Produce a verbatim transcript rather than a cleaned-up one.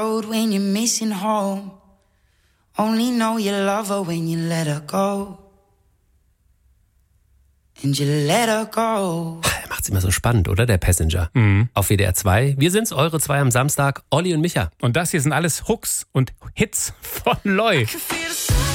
When you're missing home, only know you love her when you let her go. And you let her go. Macht's immer so spannend, oder? Der Passenger. Mhm. Auf W D R zwei. Wir sind's, eure zwei am Samstag, Olli und Micha. Und das hier sind alles Hooks und Hits von Loy.